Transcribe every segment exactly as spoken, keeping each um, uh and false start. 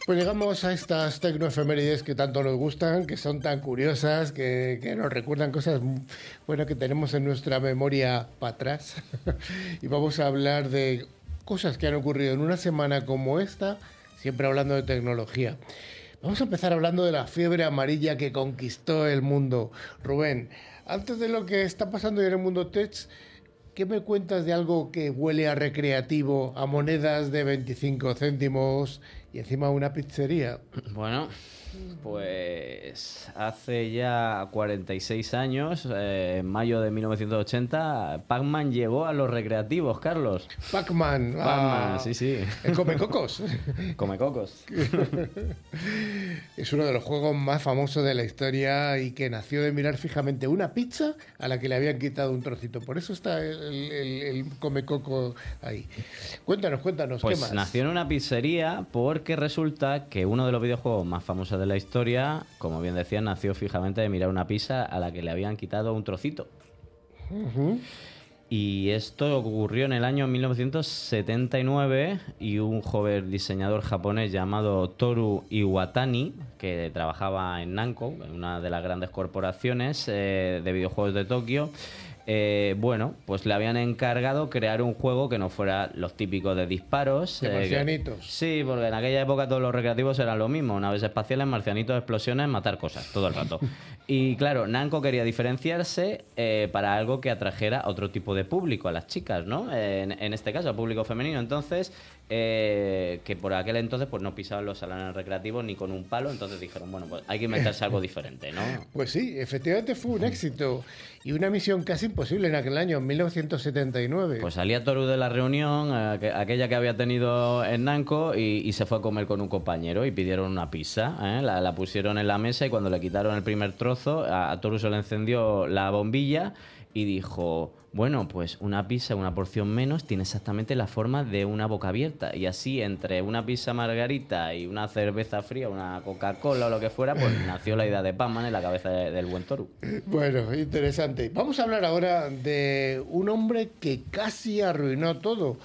Pues llegamos a estas tecnoefemérides que tanto nos gustan, que son tan curiosas, que, que nos recuerdan cosas bueno, que tenemos en nuestra memoria para atrás. Y vamos a hablar de cosas que han ocurrido en una semana como esta, siempre hablando de tecnología. Vamos a empezar hablando de la fiebre amarilla que conquistó el mundo. Rubén, antes de lo que está pasando en el mundo tech, ¿qué me cuentas de algo que huele a recreativo, a monedas de veinticinco céntimos y encima una pizzería? Bueno, pues hace ya cuarenta y seis años, eh, en mayo de mil novecientos ochenta, Pac-Man llegó a los recreativos, Carlos. Pac-Man. Pac-Man, ah, sí, sí. El Comecocos. Comecocos. Es uno de los juegos más famosos de la historia y que nació de mirar fijamente una pizza a la que le habían quitado un trocito. Por eso está el, el, el Comecoco ahí. Cuéntanos, cuéntanos, Pues ¿qué más? nació en una pizzería porque resulta que uno de los videojuegos más famosos de la historia, como bien decía, nació fijamente de mirar una pizza a la que le habían quitado un trocito. Uh-huh. Y esto ocurrió en el año mil novecientos setenta y nueve y un joven diseñador japonés llamado Toru Iwatani, que trabajaba en Namco, una de las grandes corporaciones eh, de videojuegos de Tokio, Eh, bueno, pues le habían encargado crear un juego que no fuera los típicos de disparos. De eh, marcianitos. que, sí, porque en aquella época todos los recreativos eran lo mismo: naves espaciales, marcianitos, explosiones, matar cosas, todo el rato. Y claro, Namco quería diferenciarse eh, para algo que atrajera a otro tipo de público, a las chicas, ¿no? Eh, en, en este caso, al público femenino. Entonces, eh, que por aquel entonces pues no pisaban los salones recreativos ni con un palo, entonces dijeron, bueno, pues hay que inventarse algo diferente, ¿no? Pues sí, efectivamente fue un éxito y una misión casi imposible en aquel año, en mil novecientos setenta y nueve. Pues salía Toru de la reunión, eh, que, aquella que había tenido en Namco, y, y se fue a comer con un compañero y pidieron una pizza. ¿eh? La, la pusieron en la mesa y cuando le quitaron el primer trozo, a, a Toru se le encendió la bombilla y dijo, bueno, pues una pizza, una porción menos, tiene exactamente la forma de una boca abierta. Y así, entre una pizza margarita y una cerveza fría, una Coca-Cola o lo que fuera, pues nació la idea de Pac-Man en la cabeza de, del buen Toru. Bueno, interesante. Vamos a hablar ahora de un hombre que casi arruinó todo,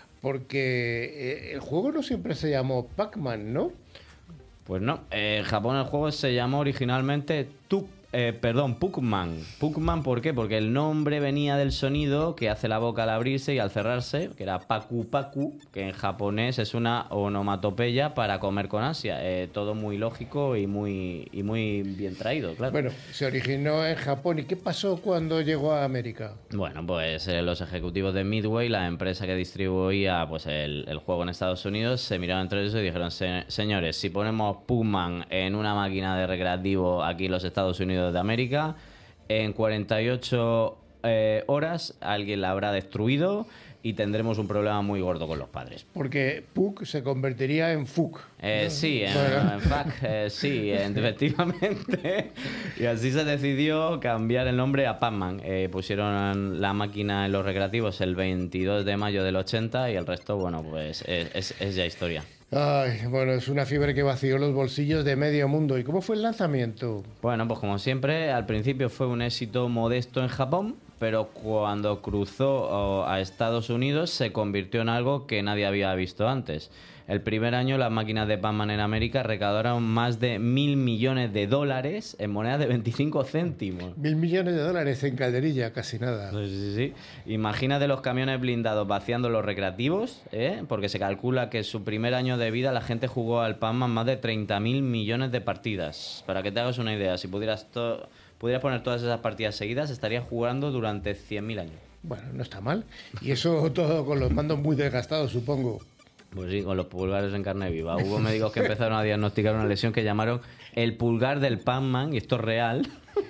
porque el juego no siempre se llamó Pac-Man, ¿no? Pues no, en Japón el juego se llamó originalmente Tuk. Eh, perdón, Puckman. Puckman, ¿por qué? Porque el nombre venía del sonido que hace la boca al abrirse y al cerrarse, que era Paku Paku, que en japonés es una onomatopeya para comer con ansia. Eh, todo muy lógico y muy, y muy bien traído, claro. Bueno, se originó en Japón. ¿Y qué pasó cuando llegó a América? Bueno, pues eh, los ejecutivos de Midway, la empresa que distribuía pues, el, el juego en Estados Unidos, se miraron entre ellos y dijeron, Se, señores, si ponemos Puckman en una máquina de recreativo aquí en los Estados Unidos de América, en cuarenta y ocho eh, horas alguien la habrá destruido y tendremos un problema muy gordo con los padres. Porque Puck se convertiría en Fuck. Eh, sí, en, Bueno. en fact, eh, sí, efectivamente. Y así se decidió cambiar el nombre a Pac-Man. Eh, pusieron la máquina en los recreativos el veintidós de mayo del ochenta y el resto, bueno, pues es, es, es ya historia. Ay, bueno, es una fiebre que vació los bolsillos de medio mundo. ¿Y cómo fue el lanzamiento? Bueno, pues como siempre, al principio fue un éxito modesto en Japón, pero cuando cruzó a Estados Unidos se convirtió en algo que nadie había visto antes. El primer año las máquinas de Pac-Man en América recaudaron más de mil millones de dólares en monedas de veinticinco céntimos. Mil millones de dólares en calderilla, casi nada. Sí, sí, sí. Imagínate los camiones blindados vaciando los recreativos, ¿eh? Porque se calcula que en su primer año de vida la gente jugó al Pac-Man más de treinta mil millones de partidas. Para que te hagas una idea, si pudieras, to- pudieras poner todas esas partidas seguidas, estarías jugando durante cien mil años. Bueno, no está mal. Y eso todo con los mandos muy desgastados, supongo. Pues sí, con los pulgares en carne viva. Hubo médicos que empezaron a diagnosticar una lesión que llamaron el pulgar del Pac-Man, y esto es real,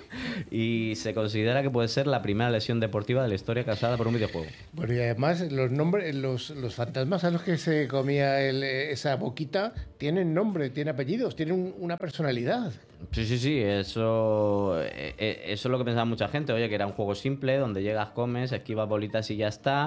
y se considera que puede ser la primera lesión deportiva de la historia causada por un videojuego. Bueno, y además los nombres, los, los fantasmas a los que se comía el- esa boquita tienen nombre, tienen apellidos, tienen un- una personalidad. Sí, sí, sí, eso, eh, eh, eso es lo que pensaba mucha gente. Oye, que era un juego simple, donde llegas, comes, esquivas bolitas y ya está.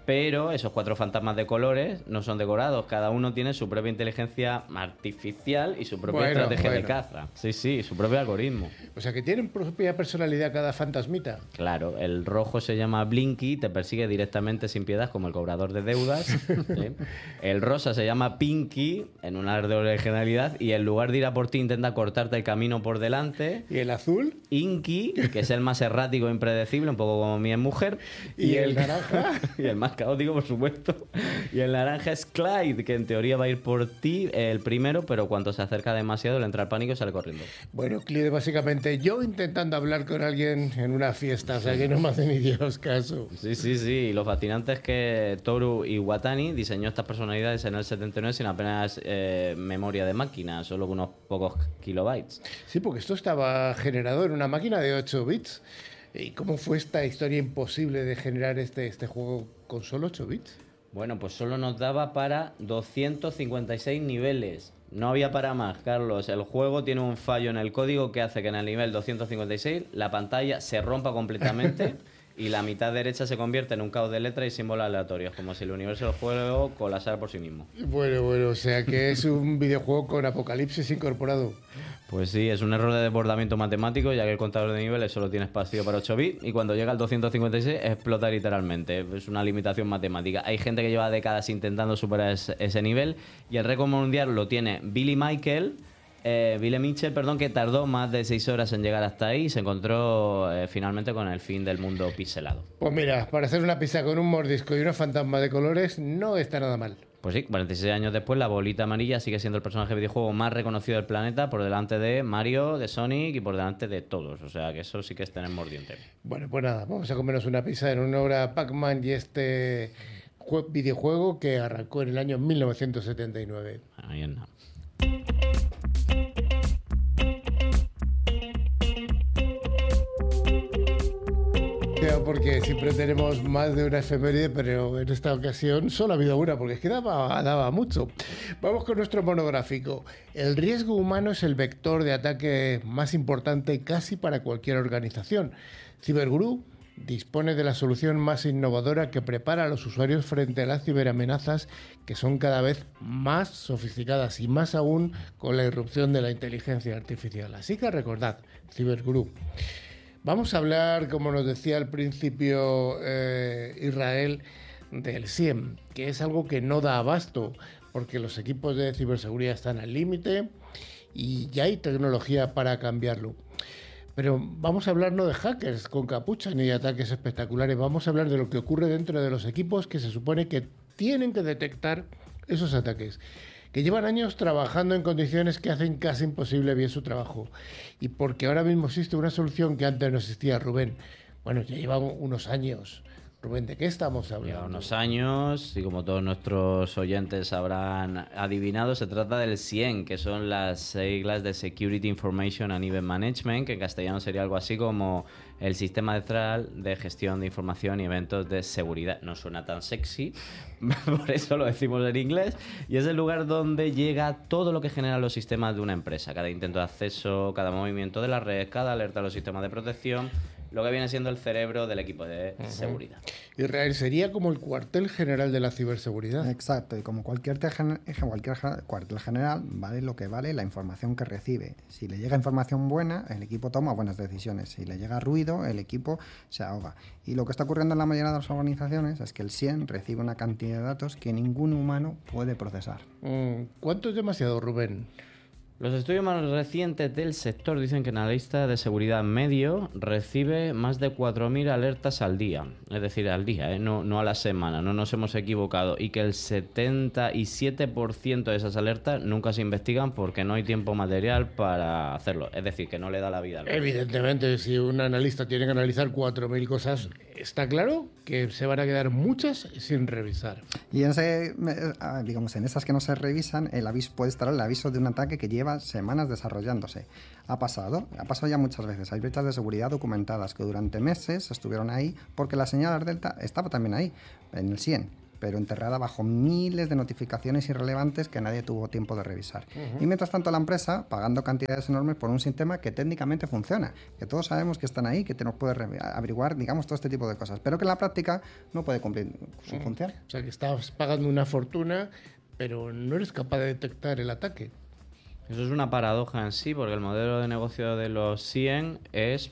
Pero esos cuatro fantasmas de colores no son decorados, cada uno tiene su propia inteligencia artificial y su propia Bueno, estrategia bueno. de caza. Sí, sí, su propio algoritmo. O sea, que tienen propia personalidad cada fantasmita. Claro, el rojo se llama Blinky, te persigue directamente sin piedad como el cobrador de deudas. ¿Sí? El rosa se llama Pinky, en un aire de originalidad, y en lugar de ir a por ti intenta cortarte el camino por delante. ¿Y el azul? Inky, que es el más errático e impredecible, un poco como mi mujer. ¿Y el naranja? Y el más caótico, por supuesto. Y el naranja es Clyde, que en teoría va a ir por ti el primero, pero cuando se acerca demasiado le entra el pánico y sale corriendo. Bueno, Clide, básicamente yo intentando hablar con alguien en una fiesta, o sea que no me hacen ni Dios caso. Sí, sí, sí. Y lo fascinante es que Toru Iwatani diseñó estas personalidades en el setenta y nueve sin apenas eh, memoria de máquina, solo con unos pocos kilobytes. Sí, porque esto estaba generado en una máquina de ocho bits. ¿Y cómo fue esta historia imposible de generar este, este juego con solo ocho bits? Bueno, pues solo nos daba para doscientos cincuenta y seis niveles. No había para más, Carlos. El juego tiene un fallo en el código que hace que en el nivel doscientos cincuenta y seis la pantalla se rompa completamente y la mitad derecha se convierte en un caos de letras y símbolos aleatorios, como si el universo del juego colapsara por sí mismo. Bueno, bueno, o sea que es un videojuego con apocalipsis incorporado. Pues sí, es un error de desbordamiento matemático, ya que el contador de niveles solo tiene espacio para ocho bits y cuando llega al doscientos cincuenta y seis explota literalmente. Es una limitación matemática. Hay gente que lleva décadas intentando superar ese, ese nivel y el récord mundial lo tiene Billy Michael, eh, Billy Mitchell, perdón, que tardó más de seis horas en llegar hasta ahí y se encontró eh, finalmente con el fin del mundo pixelado. Pues mira, para hacer una pizza con un mordisco y una fantasma de colores no está nada mal. Pues sí, cuarenta y seis años después, la bolita amarilla sigue siendo el personaje de videojuego más reconocido del planeta, por delante de Mario, de Sonic y por delante de todos. O sea que eso sí que es tener mordiente. Bueno, pues nada, vamos a comernos una pizza en honor a Pac-Man y este jue- videojuego que arrancó en el año mil novecientos setenta y nueve. Ahí es nada. Ya, porque siempre tenemos más de una efeméride, pero en esta ocasión solo ha habido una, porque es que daba, daba mucho. Vamos con nuestro monográfico. El riesgo humano es el vector de ataque más importante casi para cualquier organización. Cyberguru dispone de la solución más innovadora que prepara a los usuarios frente a las ciberamenazas que son cada vez más sofisticadas y más aún con la irrupción de la inteligencia artificial. Así que recordad, Cyberguru. Vamos a hablar, como nos decía al principio eh, Israel, del S I E M, que es algo que no da abasto, porque los equipos de ciberseguridad están al límite y ya hay tecnología para cambiarlo. Pero vamos a hablar no de hackers con capucha ni de ataques espectaculares, vamos a hablar de lo que ocurre dentro de los equipos que se supone que tienen que detectar esos ataques, que llevan años trabajando en condiciones que hacen casi imposible bien su trabajo. Y porque ahora mismo existe una solución que antes no existía, Rubén. Bueno, ya lleva unos años. Rubén, ¿de qué estamos hablando? Lleva unos años y como todos nuestros oyentes habrán adivinado, se trata del S I E M, que son las siglas de Security Information and Event Management, que en castellano sería algo así como el sistema central de gestión de información y eventos de seguridad. No suena tan sexy, por eso lo decimos en inglés, y es el lugar donde llega todo lo que generan los sistemas de una empresa, cada intento de acceso, cada movimiento de la red, cada alerta a los sistemas de protección, lo que viene siendo el cerebro del equipo de uh-huh. seguridad. Israel sería como el cuartel general de la ciberseguridad. Exacto, y como cualquier, tejen, cualquier cuartel general, vale lo que vale la información que recibe. Si le llega información buena, el equipo toma buenas decisiones. Si le llega ruido, el equipo se ahoga. Y lo que está ocurriendo en la mayoría de las organizaciones es que el S I E M recibe una cantidad de datos que ningún humano puede procesar. ¿Cuánto es demasiado, Rubén? Los estudios más recientes del sector dicen que el analista de seguridad medio recibe más de cuatro mil alertas al día, es decir, al día, ¿eh? no, no a la semana, no nos hemos equivocado, y que el setenta y siete por ciento de esas alertas nunca se investigan porque no hay tiempo material para hacerlo, es decir, que no le da la vida al otro. Evidentemente, si un analista tiene que analizar cuatro mil cosas, está claro que se van a quedar muchas sin revisar. Y en ese, digamos, en esas que no se revisan, el aviso puede estar el aviso de un ataque que lleva semanas desarrollándose. Ha pasado, ha pasado ya muchas veces. Hay brechas de seguridad documentadas que durante meses estuvieron ahí porque la señal Delta estaba también ahí, en el S I E M. pero enterrada bajo miles de notificaciones irrelevantes que nadie tuvo tiempo de revisar. Uh-huh. Y mientras tanto la empresa pagando cantidades enormes por un sistema que técnicamente funciona, que todos sabemos que están ahí, que te nos puede averiguar, digamos, todo este tipo de cosas, pero que en la práctica no puede cumplir su uh-huh. función. O sea, que estás pagando una fortuna, pero no eres capaz de detectar el ataque. Eso es una paradoja en sí, porque el modelo de negocio de los S I E M es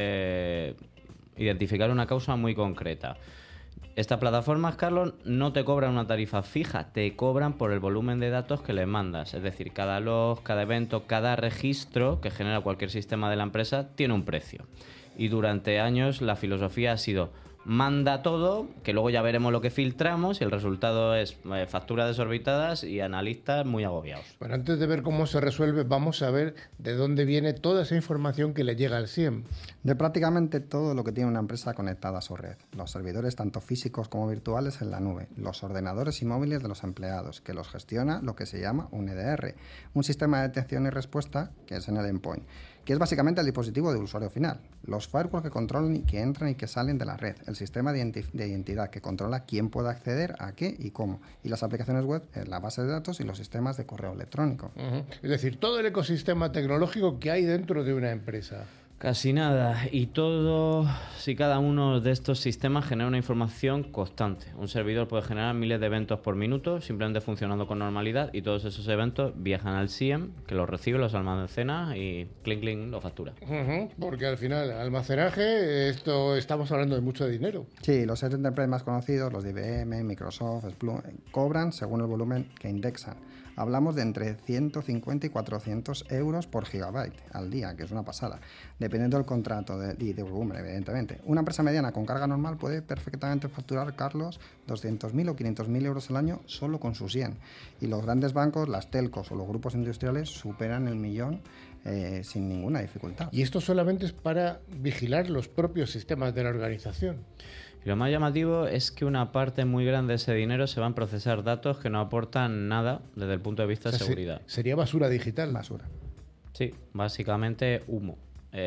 eh, identificar una causa muy concreta. Estas plataformas, Carlos, no te cobran una tarifa fija, te cobran por el volumen de datos que les mandas. Es decir, cada log, cada evento, cada registro que genera cualquier sistema de la empresa tiene un precio. Y durante años la filosofía ha sido: manda todo, que luego ya veremos lo que filtramos, y el resultado es eh, facturas desorbitadas y analistas muy agobiados. Bueno, antes de ver cómo se resuelve, vamos a ver de dónde viene toda esa información que le llega al S I E M. De prácticamente todo lo que tiene una empresa conectada a su red. Los servidores tanto físicos como virtuales en la nube, los ordenadores y móviles de los empleados, que los gestiona lo que se llama un E D R, un sistema de detección y respuesta que es en el endpoint, que es básicamente el dispositivo de usuario final, los firewalls que controlan y que entran y que salen de la red, el sistema de, identi- de identidad que controla quién puede acceder a qué y cómo, y las aplicaciones web, la base de datos y los sistemas de correo electrónico. Uh-huh. Es decir, todo el ecosistema tecnológico que hay dentro de una empresa. Casi nada, y todo, si cada uno de estos sistemas genera una información constante. Un servidor puede generar miles de eventos por minuto, simplemente funcionando con normalidad, y todos esos eventos viajan al S I E M, que los recibe, los almacena y clink clink lo factura. Uh-huh, porque al final, almacenaje, esto estamos hablando de mucho dinero. Sí, los enterprise más conocidos, los de I B M, Microsoft, Splunk, cobran según el volumen que indexan. Hablamos de entre ciento cincuenta y cuatrocientos euros por gigabyte al día, que es una pasada, dependiendo del contrato de, y de volumen, evidentemente. Una empresa mediana con carga normal puede perfectamente facturar, Carlos, doscientos mil o quinientos mil euros al año solo con sus S I E M. Y los grandes bancos, las telcos o los grupos industriales superan el millón eh, sin ninguna dificultad. Y esto solamente es para vigilar los propios sistemas de la organización. Y lo más llamativo es que una parte muy grande de ese dinero se va a procesar datos que no aportan nada desde el punto de vista de o sea, seguridad. Se, sería basura digital. Basura. Sí, básicamente humo.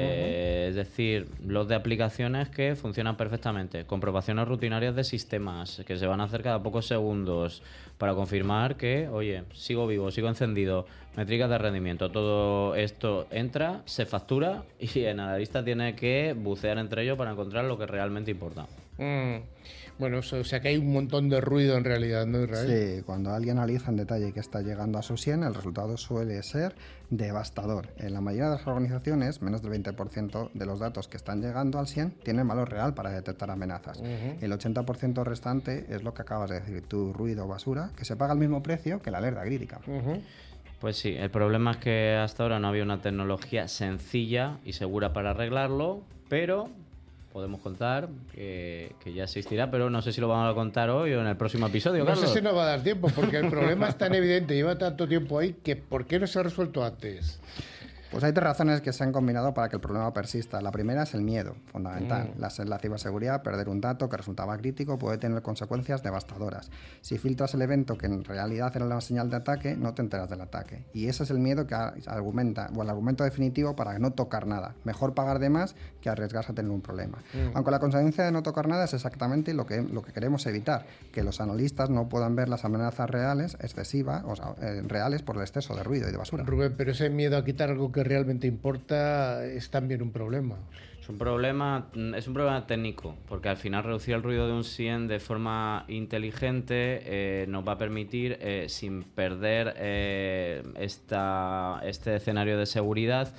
Eh, uh-huh. Es decir, los de aplicaciones que funcionan perfectamente, comprobaciones rutinarias de sistemas que se van a hacer cada pocos segundos para confirmar que, oye, sigo vivo, sigo encendido, métricas de rendimiento, todo esto entra, se factura y el analista tiene que bucear entre ellos para encontrar lo que realmente importa. Mm. Bueno, o sea que hay un montón de ruido en realidad, ¿no, Israel? Sí, cuando alguien analiza en detalle qué está llegando a su S I E M, el resultado suele ser devastador. En la mayoría de las organizaciones, menos del veinte por ciento de los datos que están llegando al S I E M tienen valor real para detectar amenazas. Uh-huh. El ochenta por ciento restante es lo que acabas de decir, tu ruido basura, que se paga al mismo precio que la alerta crítica. Uh-huh. Pues sí, el problema es que hasta ahora no había una tecnología sencilla y segura para arreglarlo, pero podemos contar que, que ya existirá, pero no sé si lo vamos a contar hoy o en el próximo episodio, No Carlos. sé si nos va a dar tiempo, porque el problema es tan evidente, lleva tanto tiempo ahí, que ¿por qué no se ha resuelto antes? Pues hay tres razones que se han combinado para que el problema persista. La primera es el miedo, fundamental. Mm. La, la ciberseguridad, perder un dato que resultaba crítico, puede tener consecuencias devastadoras. Si filtras el evento que en realidad era la señal de ataque, no te enteras del ataque. Y ese es el miedo que argumenta, o el argumento definitivo para no tocar nada. Mejor pagar de más que arriesgarse a tener un problema. Mm. Aunque la consecuencia de no tocar nada es exactamente lo que, lo que queremos evitar, que los analistas no puedan ver las amenazas reales, excesivas, o sea, eh, reales por el exceso de ruido y de basura. Rubén, pero ese miedo a quitar algo que realmente importa es también un problema. Es un problema, es un problema técnico, porque al final reducir el ruido de un S I E M de forma inteligente eh, nos va a permitir, eh, sin perder eh, esta, este escenario de seguridad,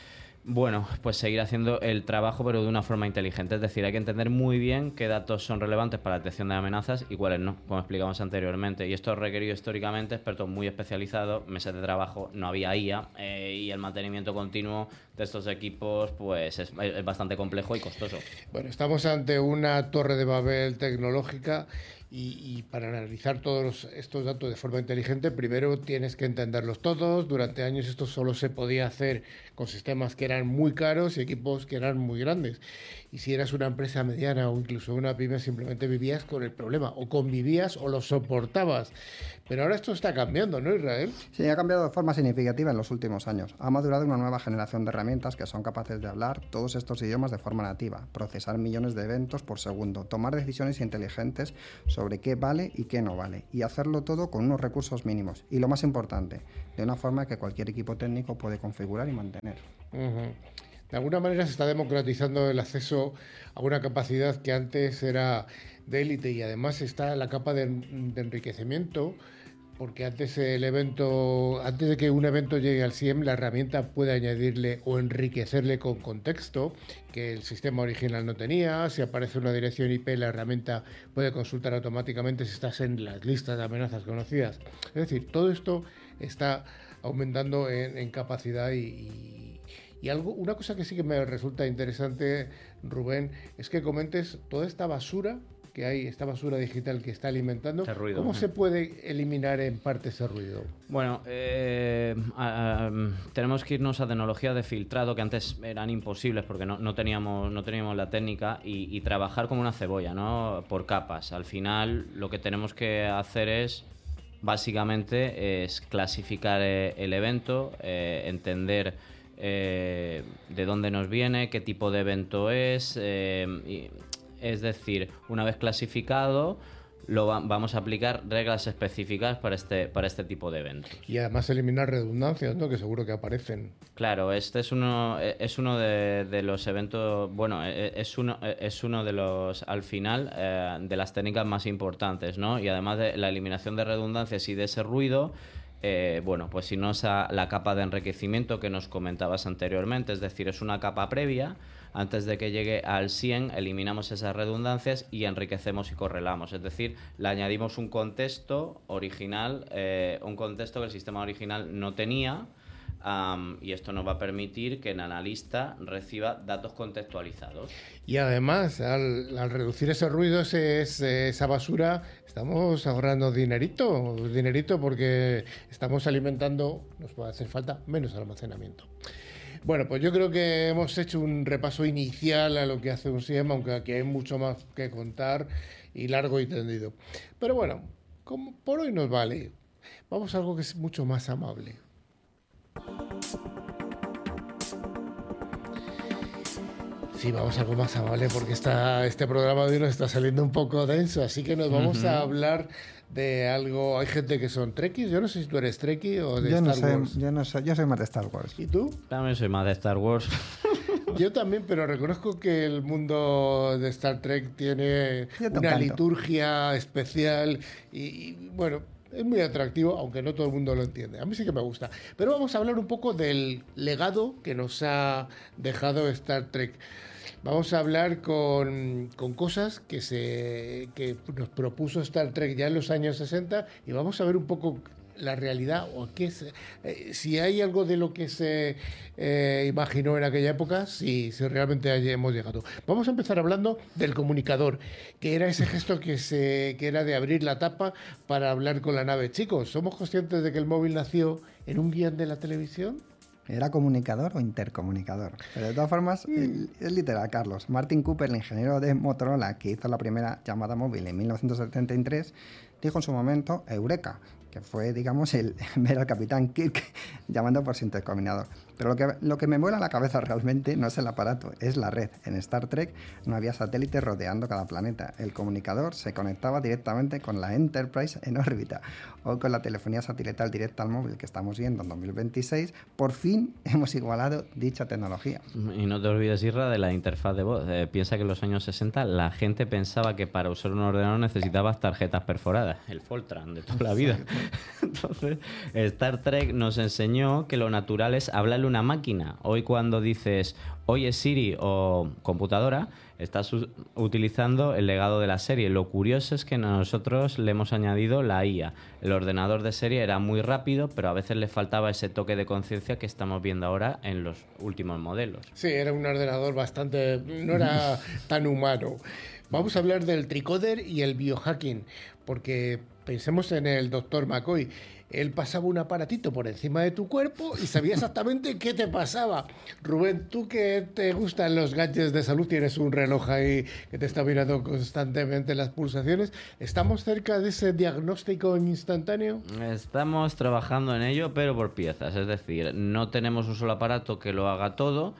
bueno, pues seguir haciendo el trabajo, pero de una forma inteligente. Es decir, hay que entender muy bien qué datos son relevantes para la detección de amenazas y cuáles no, como explicamos anteriormente. Y esto ha requerido históricamente expertos muy especializados, meses de trabajo, no había I A, eh, y el mantenimiento continuo de estos equipos pues es, es bastante complejo y costoso. Bueno, estamos ante una torre de Babel tecnológica. Y, y para analizar todos los, estos datos de forma inteligente, primero tienes que entenderlos todos. Durante años esto solo se podía hacer con sistemas que eran muy caros y equipos que eran muy grandes. Y si eras una empresa mediana o incluso una pyme, simplemente vivías con el problema, o convivías o lo soportabas. Pero ahora esto está cambiando, ¿no, Israel? Sí, ha cambiado de forma significativa en los últimos años. Ha madurado una nueva generación de herramientas que son capaces de hablar todos estos idiomas de forma nativa, procesar millones de eventos por segundo, tomar decisiones inteligentes sobre sobre qué vale y qué no vale, y hacerlo todo con unos recursos mínimos. Y lo más importante, de una forma que cualquier equipo técnico puede configurar y mantener. Uh-huh. De alguna manera se está democratizando el acceso a una capacidad que antes era de élite, y además está la capa de, de enriquecimiento, porque antes el evento, antes de que un evento llegue al C I E M, la herramienta puede añadirle o enriquecerle con contexto que el sistema original no tenía. Si aparece una dirección I P, la herramienta puede consultar automáticamente si estás en las listas de amenazas conocidas. Es decir, todo esto está aumentando en, en capacidad y, y, y algo, una cosa que sí que me resulta interesante, Rubén, es que comentes toda esta basura que hay, esta basura digital que está alimentando. Ese ruido. ¿Cómo se puede eliminar en parte ese ruido? Bueno, eh, a, a, tenemos que irnos a tecnologías de filtrado que antes eran imposibles porque no, no, teníamos, no teníamos la técnica, y, y trabajar como una cebolla, ¿no? Por capas. Al final lo que tenemos que hacer es, básicamente, es clasificar eh, el evento, eh, entender eh, de dónde nos viene, qué tipo de evento es, eh, y, es decir, una vez clasificado, lo va, vamos a aplicar reglas específicas para este, para este tipo de eventos. Y además eliminar redundancias, ¿no? Que seguro que aparecen. Claro, este es uno, es uno de, de los eventos, bueno, es uno, es uno de los, al final, eh, de las técnicas más importantes, ¿no? Y además de la eliminación de redundancias y de ese ruido, eh, bueno, pues si no es a la capa de enriquecimiento que nos comentabas anteriormente, es decir, es una capa previa. Antes de que llegue al cien, eliminamos esas redundancias y enriquecemos y correlamos. Es decir, le añadimos un contexto original, eh, un contexto que el sistema original no tenía, um, y esto nos va a permitir que el analista reciba datos contextualizados. Y además, al, al reducir ese ruido, ese, ese, esa basura, estamos ahorrando dinerito, dinerito porque estamos alimentando, nos puede hacer falta menos almacenamiento. Bueno, pues yo creo que hemos hecho un repaso inicial a lo que hace un C I E M, aunque aquí hay mucho más que contar y largo y tendido. Pero bueno, como por hoy nos vale. Vamos a algo que es mucho más amable. Sí, vamos a algo más amable porque está, este programa de hoy nos está saliendo un poco denso, así que nos vamos uh-huh. a hablar de algo. Hay gente que son trekkies. Yo no sé si tú eres trekkie o de yo Star no sé, Wars. Yo no sé, yo soy más de Star Wars. ¿Y tú? También soy más de Star Wars. Yo también, pero reconozco que el mundo de Star Trek tiene una tanto. liturgia especial y, y, bueno, es muy atractivo, aunque no todo el mundo lo entiende. A mí sí que me gusta. Pero vamos a hablar un poco del legado que nos ha dejado Star Trek. Vamos a hablar con, con cosas que, se, que nos propuso Star Trek ya en los años sesenta, y vamos a ver un poco la realidad, o qué se, eh, si hay algo de lo que se eh, imaginó en aquella época, si, si realmente hemos llegado. Vamos a empezar hablando del comunicador, que era ese gesto que, se, que era de abrir la tapa para hablar con la nave. Chicos, ¿somos conscientes de que el móvil nació en un guión de la televisión? ¿Era comunicador o intercomunicador? Pero de todas formas, mm. es literal, Carlos. Martin Cooper, el ingeniero de Motorola, que hizo la primera llamada móvil en mil novecientos setenta y tres, dijo en su momento Eureka, que fue, digamos, el ver al capitán Kirk llamando por su intercomunicador. Pero lo que, lo que me vuela la cabeza realmente no es el aparato, es la red. En Star Trek no había satélites rodeando cada planeta. El comunicador se conectaba directamente con la Enterprise en órbita. O con la telefonía satelital directa al móvil que estamos viendo en dos mil veintiséis, por fin hemos igualado dicha tecnología. Y no te olvides, Isra, de la interfaz de voz. Eh, piensa que en los años sesenta la gente pensaba que para usar un ordenador necesitabas tarjetas perforadas, el Fortran de toda la vida. Entonces, Star Trek nos enseñó que lo natural es hablarle a una máquina. Hoy cuando dices, oye Siri o computadora, estás utilizando el legado de la serie. Lo curioso es que nosotros le hemos añadido la I A. El ordenador de serie era muy rápido, pero a veces le faltaba ese toque de conciencia que estamos viendo ahora en los últimos modelos. Sí, era un ordenador bastante... no era tan humano. Vamos a hablar del tricoder y el biohacking, porque pensemos en el doctor McCoy. Él pasaba un aparatito por encima de tu cuerpo y sabía exactamente qué te pasaba. Rubén, tú que te gustan los gadgets de salud, tienes un reloj ahí que te está mirando constantemente las pulsaciones. ¿Estamos cerca de ese diagnóstico instantáneo? Estamos trabajando en ello, pero por piezas. Es decir, no tenemos un solo aparato que lo haga todo,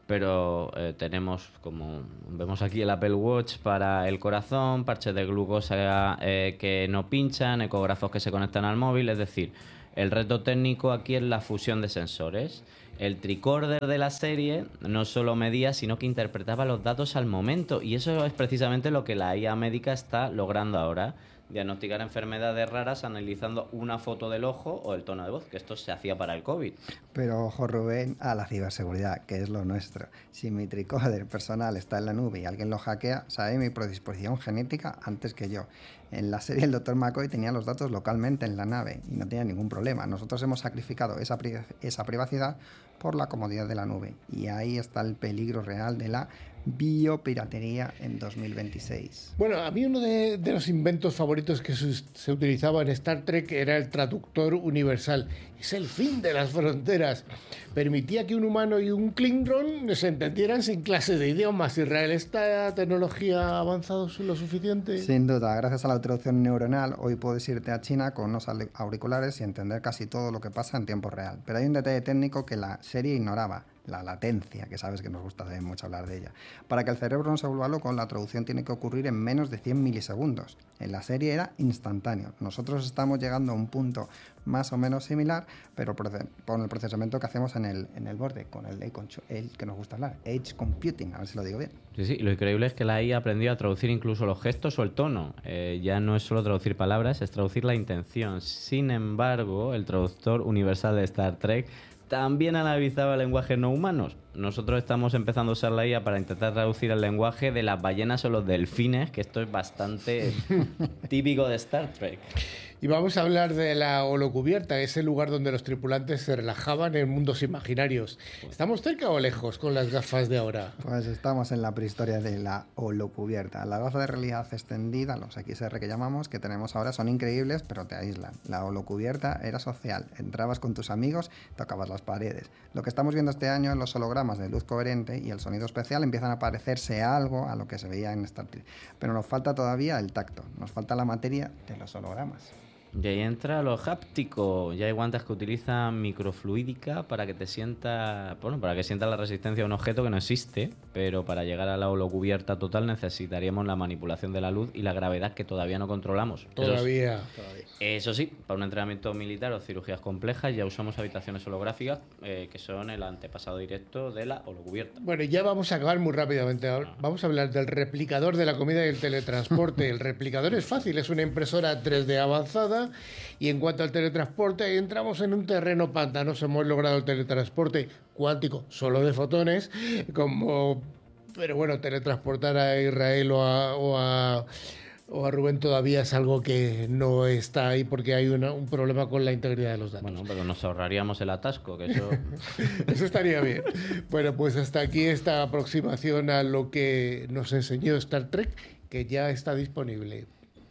pero eh, tenemos, como vemos aquí, el Apple Watch para el corazón, parches de glucosa eh, que no pinchan, ecógrafos que se conectan al móvil, es decir, el reto técnico aquí es la fusión de sensores. El tricorder de la serie no solo medía, sino que interpretaba los datos al momento, y eso es precisamente lo que la I A médica está logrando ahora. Diagnosticar enfermedades raras analizando una foto del ojo o el tono de voz, que esto se hacía para el COVID. Pero ojo, Rubén, a la ciberseguridad, que es lo nuestro. Si mi tricorder personal está en la nube y alguien lo hackea, sabe mi predisposición genética antes que yo. En la serie el doctor McCoy tenía los datos localmente en la nave y no tenía ningún problema. Nosotros hemos sacrificado esa, pri esa privacidad por la comodidad de la nube. Y ahí está el peligro real de la biopiratería en dos mil veintiséis. Bueno, a mí uno de, de los inventos favoritos que se, se utilizaba en Star Trek era el traductor universal. Es el fin de las fronteras. Permitía que un humano y un Klingon se entendieran sin clase de idiomas. ¿Israel esta tecnología ha avanzado lo suficiente? Sin duda, gracias a la traducción neuronal, hoy puedes irte a China con unos auriculares y entender casi todo lo que pasa en tiempo real. Pero hay un detalle técnico que la serie ignoraba. La latencia, que sabes que nos gusta también mucho hablar de ella. Para que el cerebro no se vuelva loco, la traducción tiene que ocurrir en menos de cien milisegundos. En la serie era instantáneo. Nosotros estamos llegando a un punto más o menos similar, pero con el procesamiento que hacemos en el, en el borde, con el, el que nos gusta hablar, Edge Computing, a ver si lo digo bien. Sí, sí, lo increíble es que la I A aprendió a traducir incluso los gestos o el tono. Eh, ya no es solo traducir palabras, es traducir la intención. Sin embargo, el traductor universal de Star Trek también analizaba lenguajes no humanos. Nosotros estamos empezando a usar la I A para intentar traducir el lenguaje de las ballenas o los delfines, que esto es bastante típico de Star Trek. Y vamos a hablar de la holocubierta, ese lugar donde los tripulantes se relajaban en mundos imaginarios. ¿Estamos cerca o lejos con las gafas de ahora? Pues estamos en la prehistoria de la holocubierta. Las gafas de realidad extendida, los X R que llamamos, que tenemos ahora son increíbles, pero te aíslan. La holocubierta era social. Entrabas con tus amigos, tocabas las paredes. Lo que estamos viendo este año en los hologramas de luz coherente y el sonido especial empiezan a parecerse algo a lo que se veía en Star Trek. Pero nos falta todavía el tacto, nos falta la materia de los hologramas. Y ahí entra lo háptico. Ya hay guantes que utilizan microfluídica para que te sienta, bueno, para que sientas la resistencia a un objeto que no existe, pero para llegar a la holocubierta total necesitaríamos la manipulación de la luz y la gravedad que todavía no controlamos. Todavía. Eso, eso sí, para un entrenamiento militar o cirugías complejas ya usamos habitaciones holográficas eh, que son el antepasado directo de la holocubierta. Bueno, ya vamos a acabar muy rápidamente. Vamos a hablar del replicador de la comida y el teletransporte. El replicador es fácil, es una impresora tres D avanzada. Y en cuanto al teletransporte, entramos en un terreno pantanoso. Hemos logrado el teletransporte cuántico, solo de fotones, como, pero bueno, teletransportar a Israel o a, o a, o a Rubén todavía es algo que no está ahí porque hay una, un problema con la integridad de los datos. Bueno, pero nos ahorraríamos el atasco, que eso... Eso estaría bien. Bueno, pues hasta aquí esta aproximación a lo que nos enseñó Star Trek, que ya está disponible.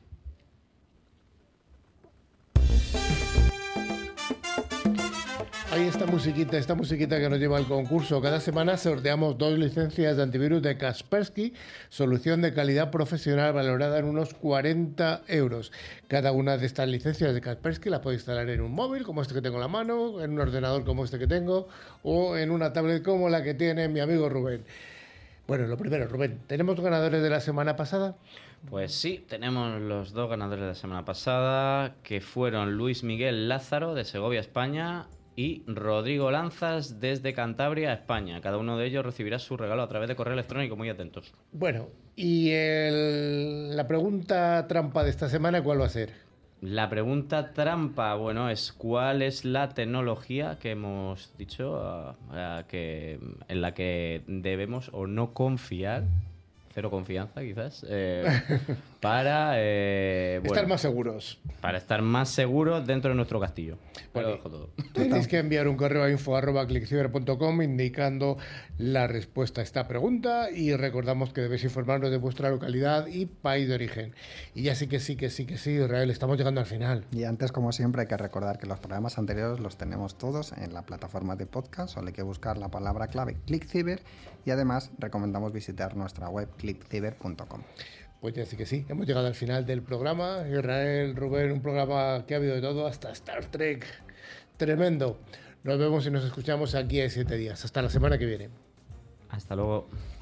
Ahí esta musiquita, esta musiquita que nos lleva al concurso. Cada semana sorteamos dos licencias de antivirus de Kaspersky, solución de calidad profesional valorada en unos cuarenta euros. Cada una de estas licencias de Kaspersky la puede instalar en un móvil como este que tengo en la mano, en un ordenador como este que tengo o en una tablet como la que tiene mi amigo Rubén. Bueno, lo primero, Rubén, ¿tenemos ganadores de la semana pasada? Pues sí, tenemos los dos ganadores de la semana pasada, que fueron Luis Miguel Lázaro, de Segovia, España, y Rodrigo Lanzas, desde Cantabria, España. Cada uno de ellos recibirá su regalo a través de correo electrónico, muy atentos. Bueno, y el, la pregunta trampa de esta semana, ¿cuál va a ser? La pregunta trampa, bueno, es ¿cuál es la tecnología que hemos dicho uh, uh, que, en la que debemos o no confiar? Cero confianza, quizás, eh, para eh, bueno, estar más seguros. Para estar más seguros dentro de nuestro castillo. Bueno, lo dejo todo. Tenéis que enviar un correo a info arroba clickciber punto com indicando la respuesta a esta pregunta y recordamos que debéis informarnos de vuestra localidad y país de origen. Y ya sí que sí, que sí, que sí, Israel, estamos llegando al final. Y antes, como siempre, hay que recordar que los programas anteriores los tenemos todos en la plataforma de podcast, solo hay que buscar la palabra clave ClickCiber y además recomendamos visitar nuestra web click ciber punto com. Pues ya sí que sí, hemos llegado al final del programa. Israel, Rubén, un programa que ha habido de todo, hasta Star Trek. Tremendo. Nos vemos y nos escuchamos aquí en siete días. Hasta la semana que viene. Hasta luego.